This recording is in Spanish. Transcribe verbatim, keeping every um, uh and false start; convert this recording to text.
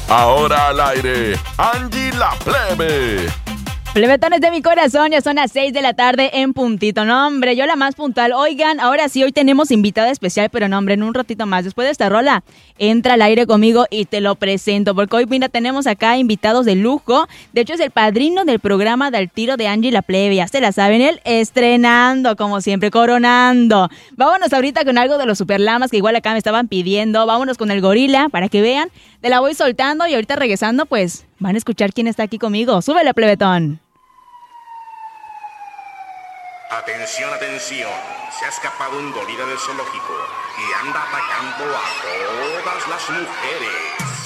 Ahora al aire, Angie la Plebe. Plebetones de mi corazón, ya son las seis de la tarde en puntito. No, hombre, yo la más puntual. Oigan, ahora sí, hoy tenemos invitada especial, pero no, hombre, en un ratito más. Después de esta rola, entra al aire conmigo y te lo presento, porque hoy, mira, tenemos acá invitados de lujo. De hecho, es el padrino del programa del tiro de Angie la Plebe. Ya se la saben, él estrenando, como siempre, coronando. Vámonos ahorita con algo de los Superlamas, que igual acá me estaban pidiendo. Vámonos con el gorila, para que vean. Te la voy soltando y ahorita regresando, pues, van a escuchar quién está aquí conmigo. ¡Súbele, plebetón! Atención, atención, se ha escapado un gorila del zoológico y anda atacando a todas las mujeres.